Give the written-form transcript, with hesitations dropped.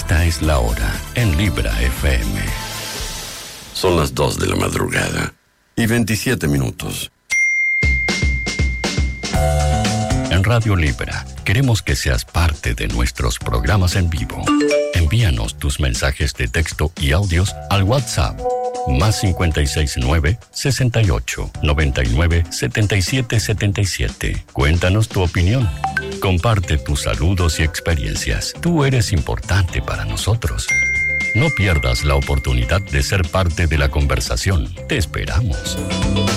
Esta es la hora en Libra FM. Son las 2 de la madrugada y 27 minutos. En Radio Libra, queremos que seas parte de nuestros programas en vivo. Envíanos tus mensajes de texto y audios al WhatsApp más 569 68 99 77 77. Cuéntanos tu opinión. Comparte tus saludos y experiencias. Tú eres importante para nosotros. No pierdas la oportunidad de ser parte de la conversación. Te esperamos.